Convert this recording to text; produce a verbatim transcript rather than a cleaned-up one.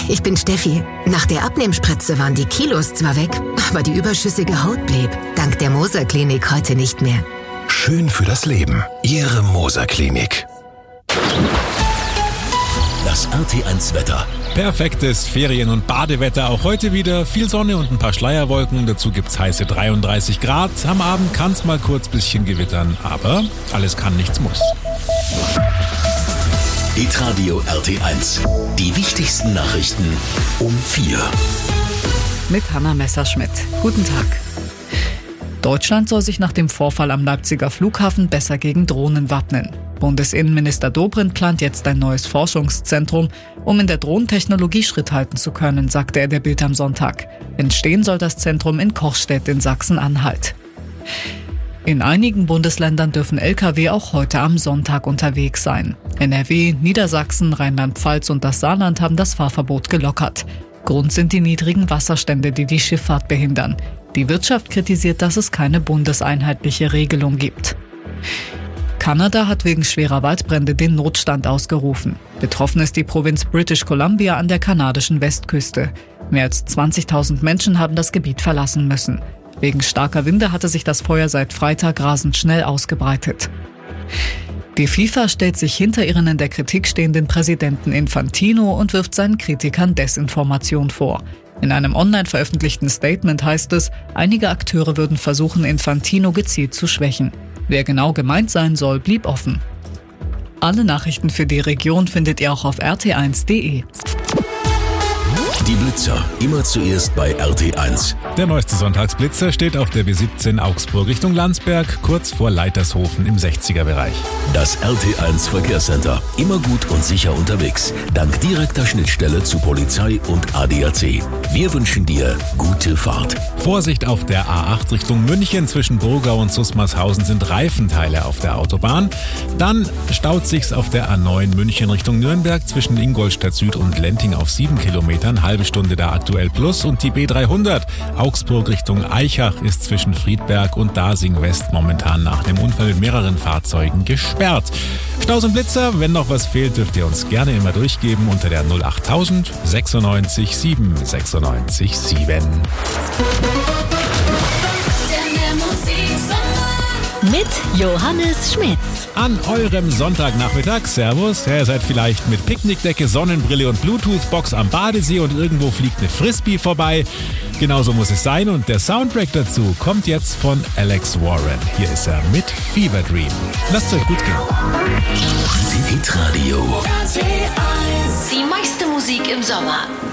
ich bin Steffi. Nach der Abnehmspritze waren die Kilos zwar weg, aber die überschüssige Haut blieb. Dank der Moser Klinik heute nicht mehr. Schön für das Leben. Ihre Moser Klinik. Das R T eins Wetter. Perfektes Ferien- und Badewetter. Auch heute wieder viel Sonne und ein paar Schleierwolken. Dazu gibt's heiße dreiunddreißig Grad. Am Abend kann's mal kurz bisschen gewittern. Aber alles kann, nichts muss. Hitradio R T eins. Die wichtigsten Nachrichten um vier. Mit Hanna Messerschmidt. Guten Tag. Deutschland soll sich nach dem Vorfall am Leipziger Flughafen besser gegen Drohnen wappnen. Bundesinnenminister Dobrindt plant jetzt ein neues Forschungszentrum, um in der Drohnentechnologie Schritt halten zu können, sagte er der Bild am Sonntag. Entstehen soll das Zentrum in Kochstedt in Sachsen-Anhalt. In einigen Bundesländern dürfen L K W auch heute am Sonntag unterwegs sein. N R W, Niedersachsen, Rheinland-Pfalz und das Saarland haben das Fahrverbot gelockert. Grund sind die niedrigen Wasserstände, die die Schifffahrt behindern. Die Wirtschaft kritisiert, dass es keine bundeseinheitliche Regelung gibt. Kanada hat wegen schwerer Waldbrände den Notstand ausgerufen. Betroffen ist die Provinz British Columbia an der kanadischen Westküste. Mehr als zwanzigtausend Menschen haben das Gebiet verlassen müssen. Wegen starker Winde hatte sich das Feuer seit Freitag rasend schnell ausgebreitet. Die FIFA stellt sich hinter ihren in der Kritik stehenden Präsidenten Infantino und wirft seinen Kritikern Desinformation vor. In einem online veröffentlichten Statement heißt es, einige Akteure würden versuchen, Infantino gezielt zu schwächen. Wer genau gemeint sein soll, blieb offen. Alle Nachrichten für die Region findet ihr auch auf r t eins punkt d e. Die Blitzer, immer zuerst bei R T eins. Der neueste Sonntagsblitzer steht auf der B siebzehn Augsburg Richtung Landsberg, kurz vor Leitershofen im sechziger-Bereich. Das R T eins Verkehrscenter, immer gut und sicher unterwegs, dank direkter Schnittstelle zu Polizei und A D A C. Wir wünschen dir gute Fahrt. Vorsicht auf der A acht Richtung München, zwischen Burgau und Susmarshausen sind Reifenteile auf der Autobahn. Dann staut sich's auf der A neun München Richtung Nürnberg zwischen Ingolstadt Süd und Lenting auf sieben Kilometern, halbe Stunde da aktuell plus. Und die B dreihundert Augsburg Richtung Aichach ist zwischen Friedberg und Dasing West momentan nach dem Unfall mit mehreren Fahrzeugen gesperrt. Staus und Blitzer, wenn noch was fehlt, dürft ihr uns gerne immer durchgeben unter der null achttausend sechsundneunzig sieben sechsundneunzig sieben. Mit Johannes Schmitz. An eurem Sonntagnachmittag, Servus, ihr seid vielleicht mit Picknickdecke, Sonnenbrille und Bluetooth-Box am Badesee und irgendwo fliegt eine Frisbee vorbei. Genauso muss es sein und der Soundtrack dazu kommt jetzt von Alex Warren. Hier ist er mit Fever Dream. Lasst euch gut gehen. Hitradio. Die meiste Musik im Sommer.